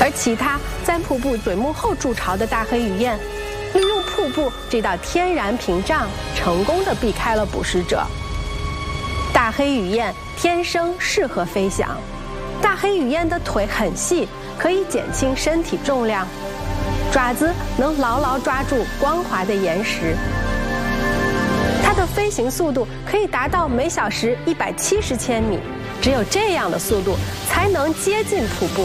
而其他在瀑布水幕后筑巢的大黑雨燕，利用瀑布这道天然屏障，成功地避开了捕食者。大黑雨燕天生适合飞翔，大黑雨燕的腿很细，可以减轻身体重量，爪子能牢牢抓住光滑的岩石。它的飞行速度可以达到每小时170千米，只有这样的速度才能接近瀑布。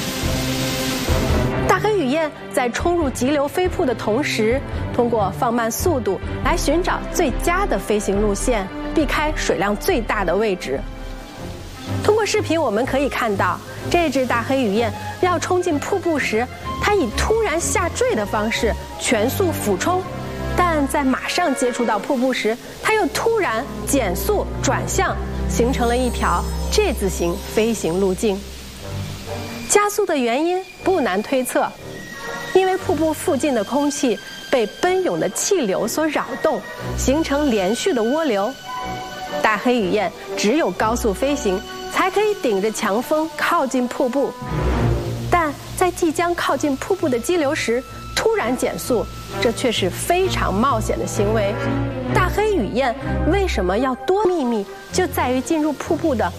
大黑雨燕在冲入急流飞瀑的同时，通过放慢速度来寻找最佳的飞行路线，避开水量最大的位置。通过视频我们可以看到，这只大黑雨燕要冲进瀑布时，它以突然下坠的方式全速俯冲，但在马上接触到瀑布时，它又突然减速转向，形成了一条 G 字形飞行路径。加速的原因不难推测，因为瀑布附近的空气被奔涌的气流所扰动，形成连续的涡流。大黑雨燕只有高速飞行，才可以顶着强风靠近瀑布，但在即将靠近瀑布的激流时突然减速，这却是非常冒险的行为。大黑雨燕为什么要多秘密，就在于进入瀑布的。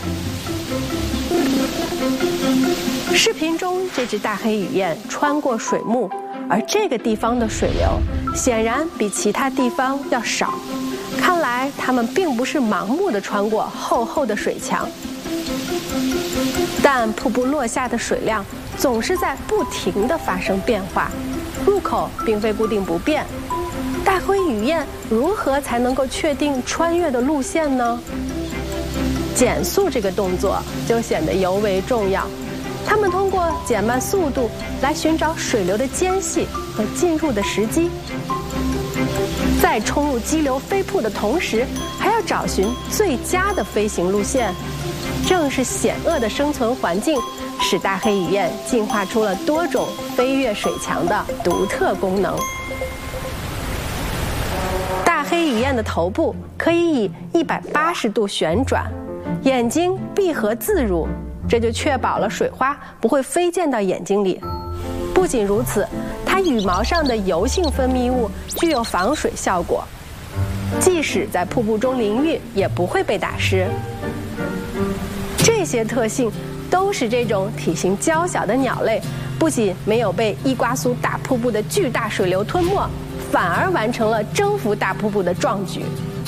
视频中这只大黑雨燕穿过水幕，而这个地方的水流显然比其他地方要少，看来它们并不是盲目地穿过厚厚的水墙。但瀑布落下的水量总是在不停地发生变化，入口并非固定不变。大黑雨燕如何才能够确定穿越的路线呢？减速这个动作就显得尤为重要。它们通过减慢速度来寻找水流的间隙和进入的时机，在冲入激流飞瀑的同时，还要找寻最佳的飞行路线。正是险恶的生存环境，使大黑雨燕进化出了多种飞越水墙的独特功能。大黑雨燕的头部可以以180度旋转，眼睛闭合自如，这就确保了水花不会飞溅到眼睛里。不仅如此，它羽毛上的油性分泌物具有防水效果，即使在瀑布中淋浴也不会被打湿。这些特性都使这种体型娇小的鸟类不仅没有被伊瓜苏大瀑布的巨大水流吞没，反而完成了征服大瀑布的壮举。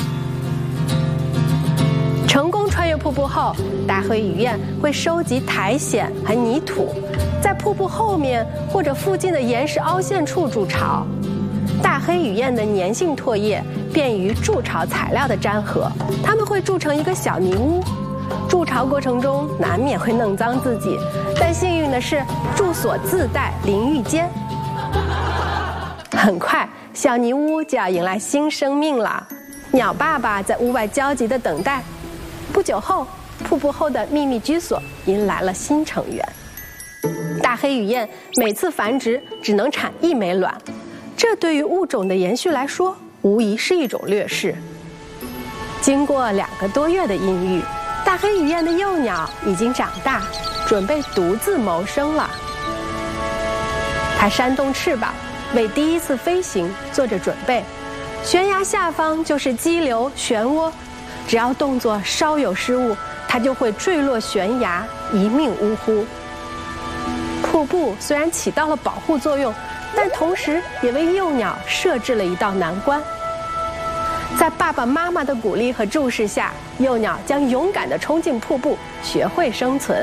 成功穿越瀑布后，大黑雨燕会收集苔藓和泥土，在瀑布后面或者附近的岩石凹陷处筑巢。大黑雨燕的粘性唾液便于筑巢材料的粘合，它们会筑成一个小泥屋。筑巢过程中难免会弄脏自己，但幸运的是，住所自带淋浴间。很快，小泥屋就要迎来新生命了。鸟爸爸在屋外焦急地等待。不久后，瀑布后的秘密居所迎来了新成员。大黑雨燕每次繁殖只能产1枚卵，这对于物种的延续来说，无疑是一种劣势。经过2个多月的孕育，大黑雨燕的幼鸟已经长大，准备独自谋生了。它扇动翅膀，为第一次飞行做着准备。悬崖下方就是激流漩涡，只要动作稍有失误，它就会坠落悬崖，一命呜呼。瀑布虽然起到了保护作用，但同时也为幼鸟设置了一道难关。在爸爸妈妈的鼓励和注视下，幼鸟将勇敢地冲进瀑布，学会生存。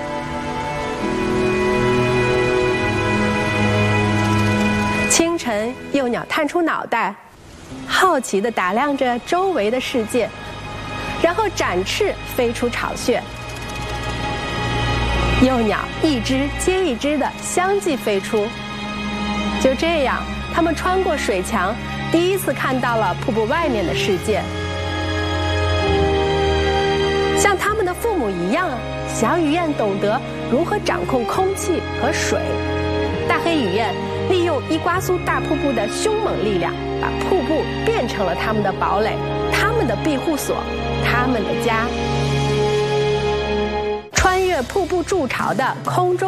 清晨，幼鸟探出脑袋，好奇地打量着周围的世界，然后展翅飞出巢穴。幼鸟一只接一只地相继飞出。就这样，它们穿过水墙，第一次看到了瀑布外面的世界。像它们的父母一样，小雨燕懂得如何掌控空气和水。大黑雨燕利用伊瓜苏大瀑布的凶猛力量，把瀑布变成了它们的堡垒，它们的庇护所，它们的家。穿越瀑布筑巢的空中